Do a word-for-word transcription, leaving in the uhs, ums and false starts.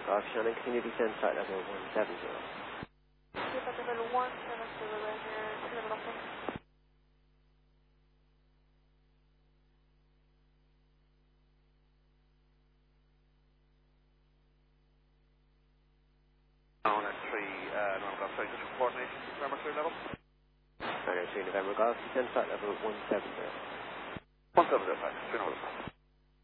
Golf Shannon, can you descend flight level one seven zero? Flight level one seven zero, Roger, clear nothing. On at three, uh, November Golf, sorry, just for coordination, November clear level? Sorry, three November Golf, descend flight level one seven zero. one seven zero, three November.